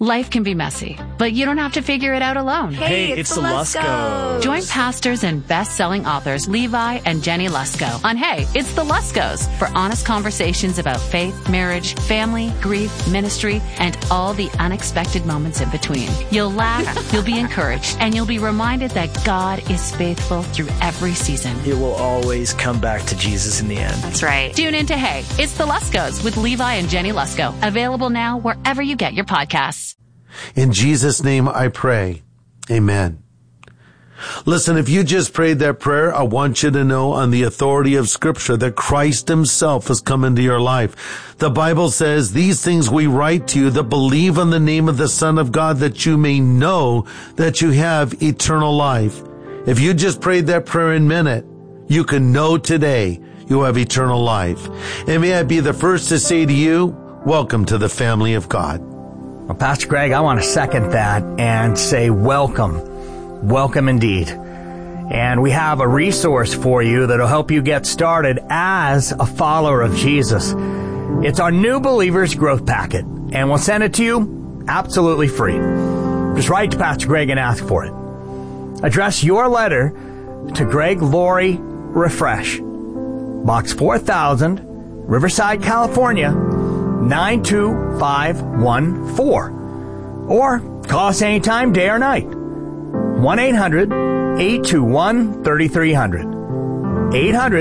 Life can be messy, but you don't have to figure it out alone. Hey, it's the Luskos. Join pastors and best-selling authors Levi and Jenny Lusko on Hey, It's the Luskos for honest conversations about faith, marriage, family, grief, ministry, and all the unexpected moments in between. You'll laugh, you'll be encouraged, and you'll be reminded that God is faithful through every season. It will always come back to Jesus in the end. That's right. Tune in to Hey, It's the Luskos with Levi and Jenny Lusko. Available now wherever you get your podcasts. In Jesus' name I pray. Amen. Listen, if you just prayed that prayer, I want you to know on the authority of Scripture that Christ himself has come into your life. The Bible says, these things we write to you that believe on the name of the Son of God, that you may know that you have eternal life. If you just prayed that prayer in a minute, you can know today you have eternal life. And may I be the first to say to you, welcome to the family of God. Well, Pastor Greg, I want to second that and say welcome. Welcome indeed. And we have a resource for you that'll help you get started as a follower of Jesus. It's our New Believers Growth Packet, and we'll send it to you absolutely free. Just write to Pastor Greg and ask for it. Address your letter to Greg Laurie Refresh, Box 4000, Riverside, California, 92514. Or call us anytime, day or night. 1-800-821-3300.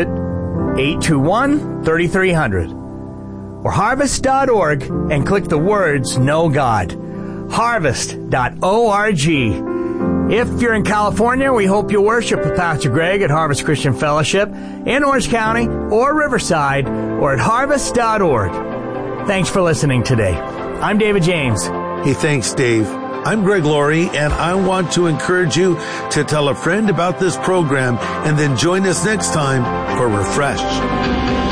800-821-3300. Or harvest.org and click the words Know God. Harvest.org. If you're in California, we hope you'll worship with Pastor Greg at Harvest Christian Fellowship in Orange County or Riverside or at harvest.org. Thanks for listening today. I'm David James. Hey, thanks, Dave. I'm Greg Laurie, and I want to encourage you to tell a friend about this program and then join us next time for Refresh.